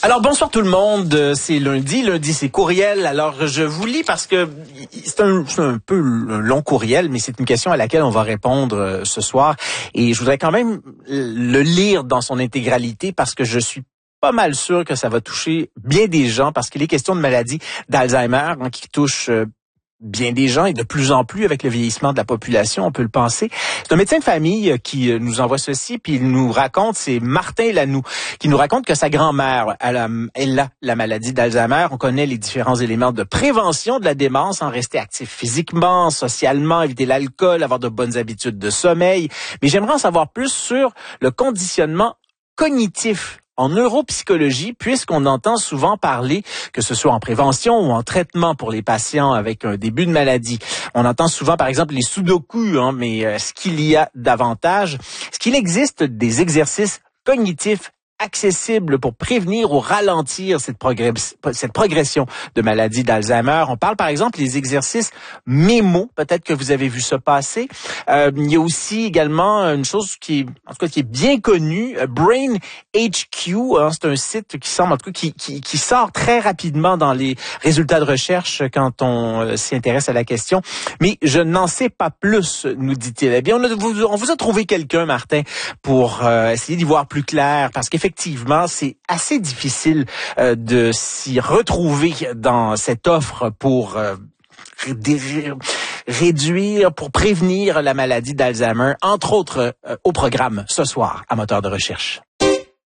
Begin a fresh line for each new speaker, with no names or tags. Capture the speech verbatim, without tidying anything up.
Alors bonsoir tout le monde, c'est lundi, lundi c'est courriel, alors je vous lis parce que c'est un, c'est un peu un long courriel, mais c'est une question à laquelle on va répondre ce soir et je voudrais quand même le lire dans son intégralité parce que je suis pas mal sûr que ça va toucher bien des gens parce qu'il est question de maladie d'Alzheimer hein, qui touche euh, bien des gens et de plus en plus avec le vieillissement de la population, on peut le penser. C'est un médecin de famille qui nous envoie ceci, puis il nous raconte, c'est Martin Lanoux, qui nous raconte que sa grand-mère, elle a, elle a la maladie d'Alzheimer. On connaît les différents éléments de prévention de la démence, en rester actif physiquement, socialement, éviter l'alcool, avoir de bonnes habitudes de sommeil. Mais j'aimerais en savoir plus sur le conditionnement cognitif en neuropsychologie, puisqu'on entend souvent parler, que ce soit en prévention ou en traitement pour les patients avec un début de maladie. On entend souvent, par exemple, les sudoku, hein, mais euh, ce qu'il y a davantage, est-ce qu'il existe des exercices cognitifs accessible pour prévenir ou ralentir cette, progress- cette progression de maladie d'Alzheimer. On parle par exemple des exercices mémo, peut-être que vous avez vu ça passer. Euh, il y a aussi également une chose qui est, en tout cas, qui est bien connue, Brain H Q. Hein, c'est un site qui semble, en tout cas, qui, qui, qui sort très rapidement dans les résultats de recherche quand on euh, s'y intéresse à la question. Mais je n'en sais pas plus, nous dit-il. Eh bien, on, a, vous, on vous a trouvé quelqu'un, Martin, pour euh, essayer d'y voir plus clair, parce qu'effectivement, Effectivement, c'est assez difficile euh, de s'y retrouver dans cette offre pour euh, réduire, pour prévenir la maladie d'Alzheimer, entre autres euh, au programme ce soir à Moteur de recherche.